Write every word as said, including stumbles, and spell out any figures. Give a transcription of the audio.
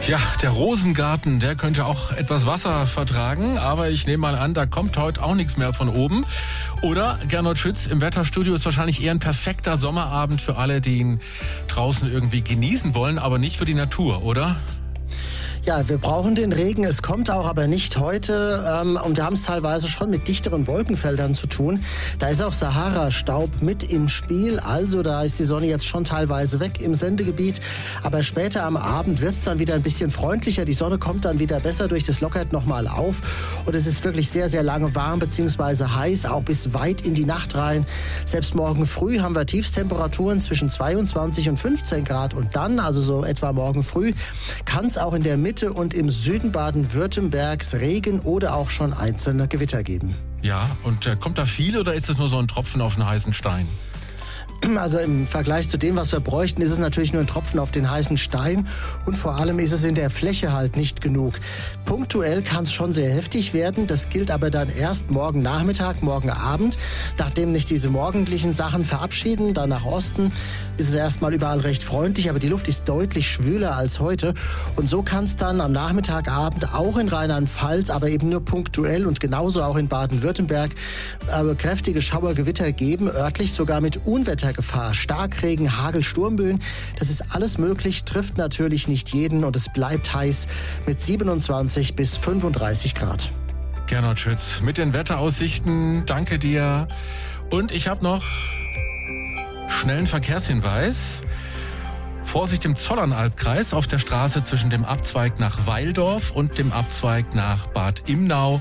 Ja, der Rosengarten, der könnte auch etwas Wasser vertragen, aber ich nehme mal an, da kommt heute auch nichts mehr von oben. Oder, Gernot Schütz, im Wetterstudio ist wahrscheinlich eher ein perfekter Sommerabend für alle, die ihn draußen irgendwie genießen wollen, aber nicht für die Natur, oder? Ja, wir brauchen den Regen. Es kommt auch, aber nicht heute. Ähm, und wir haben es teilweise schon mit dichteren Wolkenfeldern zu tun. Da ist auch Sahara-Staub mit im Spiel. Also da ist die Sonne jetzt schon teilweise weg im Sendegebiet. Aber später am Abend wird es dann wieder ein bisschen freundlicher. Die Sonne kommt dann wieder besser durch. Das lockert nochmal auf. Und es ist wirklich sehr, sehr lange warm bzw. heiß, auch bis weit in die Nacht rein. Selbst morgen früh haben wir Tiefstemperaturen zwischen zweiundzwanzig und fünfzehn Grad. Und dann, also so etwa morgen früh, kann es auch in der Mitte und im Süden Baden-Württembergs Regen oder auch schon einzelne Gewitter geben. Ja, und äh, kommt da viel oder ist es nur so ein Tropfen auf einen heißen Stein? Also im Vergleich zu dem, was wir bräuchten, ist es natürlich nur ein Tropfen auf den heißen Stein und vor allem ist es in der Fläche halt nicht genug. Punktuell kann es schon sehr heftig werden, das gilt aber dann erst morgen Nachmittag, morgen Abend. Nachdem nicht diese morgendlichen Sachen verabschieden, dann nach Osten, ist es erstmal überall recht freundlich, aber die Luft ist deutlich schwüler als heute und so kann es dann am Nachmittagabend auch in Rheinland-Pfalz, aber eben nur punktuell und genauso auch in Baden-Württemberg äh, kräftige Schauergewitter geben, örtlich sogar mit Unwetter Gefahr. Starkregen, Hagel, Sturmböen, das ist alles möglich, trifft natürlich nicht jeden und es bleibt heiß mit siebenundzwanzig bis fünfunddreißig Grad. Gernot Schütz mit den Wetteraussichten, danke dir. Und ich habe noch schnellen Verkehrshinweis. Vorsicht im Zollernalbkreis auf der Straße zwischen dem Abzweig nach Weildorf und dem Abzweig nach Bad Imnau.